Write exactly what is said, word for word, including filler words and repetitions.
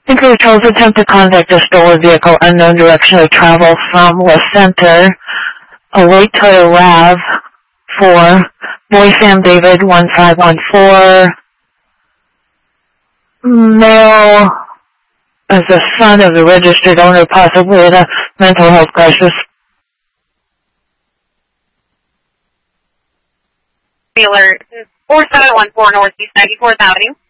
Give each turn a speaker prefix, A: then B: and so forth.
A: Inquiry tolls attempt to contact a stolen vehicle, unknown direction of travel from West Center. Await Toyota RAV for Boy Sam David one five one four. Male as the son of the registered owner, possibly in a mental health crisis.
B: Alert four seven one four Northeast ninety-fourth Avenue.